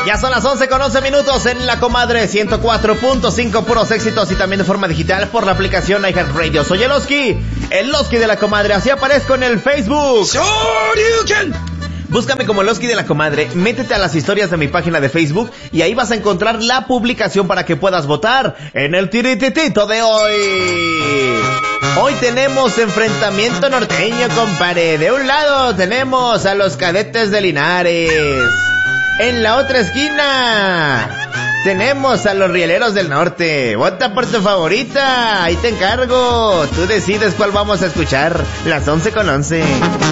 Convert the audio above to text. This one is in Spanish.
Ya son las 11:11 en La Comadre 104.5, puros éxitos y también de forma digital por la aplicación iHeartRadio. Soy el Oski de La Comadre, así aparezco en el Facebook. Búscame como el Oski de La Comadre, métete a las historias de mi página de Facebook y ahí vas a encontrar la publicación para que puedas votar en el tirititito de hoy. Hoy tenemos enfrentamiento norteño, compadre. De un lado tenemos a los Cadetes de Linares. En la otra esquina tenemos a los Rieleros del Norte. Vota por tu favorita, ahí te encargo. Tú decides cuál vamos a escuchar. Las 11:11.